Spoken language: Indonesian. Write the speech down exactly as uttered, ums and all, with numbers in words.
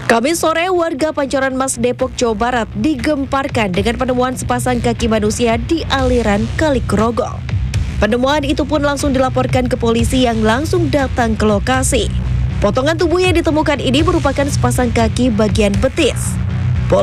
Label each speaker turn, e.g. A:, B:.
A: Kamis sore, warga Pancoran Mas Depok, Jawa Barat digemparkan dengan penemuan sepasang kaki manusia di aliran Kali Grogol. Penemuan itu pun langsung dilaporkan ke polisi yang langsung datang ke lokasi. Potongan tubuh yang ditemukan ini merupakan sepasang kaki bagian betis.